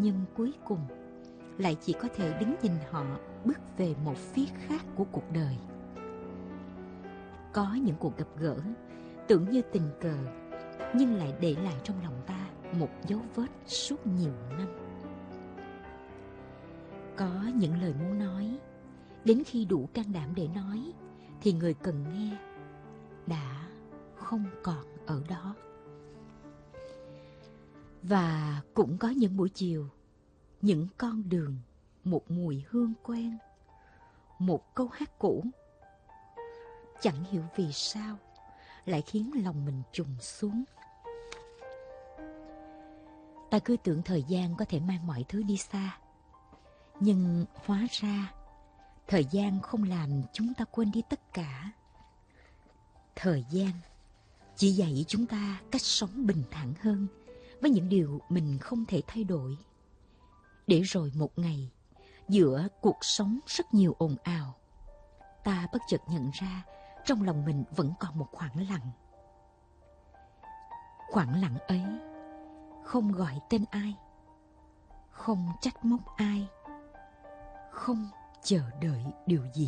nhân cuối cùng lại chỉ có thể đứng nhìn họ bước về một phía khác của cuộc đời. Có những cuộc gặp gỡ tưởng như tình cờ, nhưng lại để lại trong lòng ta một dấu vết suốt nhiều năm. Có những lời muốn nói, đến khi đủ can đảm để nói, thì người cần nghe đã không còn ở đó. Và cũng có những buổi chiều, những con đường, một mùi hương quen, một câu hát cũ, chẳng hiểu vì sao lại khiến lòng mình trùng xuống. Ta cứ tưởng thời gian có thể mang mọi thứ đi xa, nhưng hóa ra thời gian không làm chúng ta quên đi tất cả. Thời gian chỉ dạy chúng ta cách sống bình thản hơn với những điều mình không thể thay đổi. Để rồi một ngày, giữa cuộc sống rất nhiều ồn ào, ta bất chợt nhận ra trong lòng mình vẫn còn một khoảng lặng. Khoảng lặng ấy không gọi tên ai, không trách móc ai, không chờ đợi điều gì.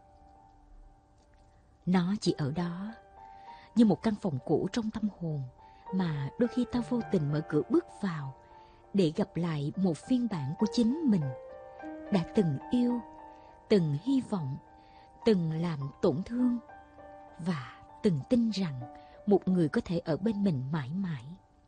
Nó chỉ ở đó như một căn phòng cũ trong tâm hồn mà đôi khi ta vô tình mở cửa bước vào để gặp lại một phiên bản của chính mình đã từng yêu, từng hy vọng, từng làm tổn thương và từng tin rằng một người có thể ở bên mình mãi mãi.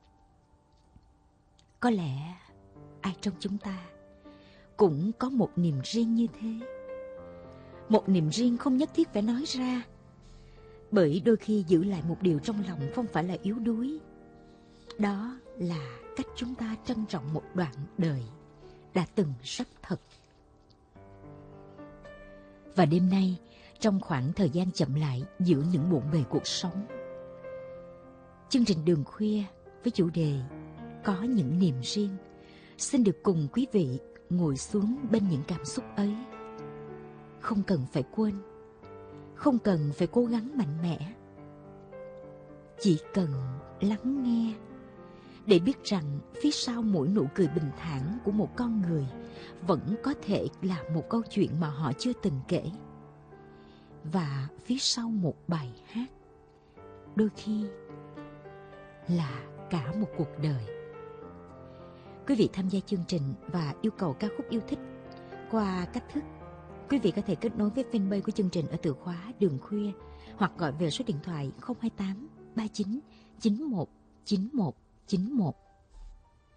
Có lẽ ai trong chúng ta cũng có một niềm riêng như thế. Một niềm riêng không nhất thiết phải nói ra, bởi đôi khi giữ lại một điều trong lòng không phải là yếu đuối. Đó là cách chúng ta trân trọng một đoạn đời đã từng rất thật. Và đêm nay, trong khoảng thời gian chậm lại giữa những bộn bề cuộc sống, chương trình Đường Khuya với chủ đề Có những niềm riêng xin được cùng quý vị ngồi xuống bên những cảm xúc ấy. Không cần phải quên, không cần phải cố gắng mạnh mẽ, chỉ cần lắng nghe để biết rằng phía sau mỗi nụ cười bình thản của một con người vẫn có thể là một câu chuyện mà họ chưa từng kể. Và phía sau một bài hát đôi khi là cả một cuộc đời. Quý vị tham gia chương trình và yêu cầu ca khúc yêu thích qua cách thức quý vị có thể kết nối với fanpage của chương trình ở từ khóa Đường Khuya, hoặc gọi về số điện thoại 028 39 91 91 91.